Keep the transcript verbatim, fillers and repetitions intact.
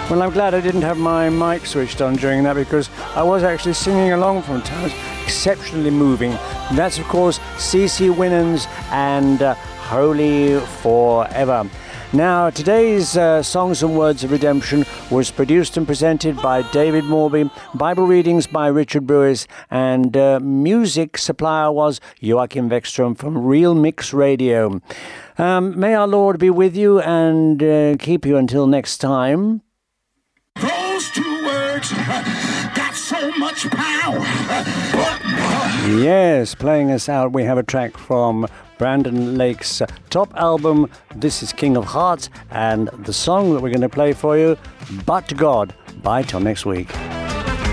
Well, I'm glad I didn't have my mic switched on during that, because I was actually singing along from times. Exceptionally moving. That's, of course, C C Winans and uh, Holy Forever. Now, today's uh, Songs and Words of Redemption was produced and presented by David Morby, Bible readings by Richard Brewis, and uh, music supplier was Joachim Beckstrom from Real Mix Radio. Um, may our Lord be with you and uh, keep you until next time. Those two words got so much power. Yes, playing us out, we have a track from Brandon Lake's top album, This is King of Hearts, and the song that we're going to play for you, But to God. Bye till next week.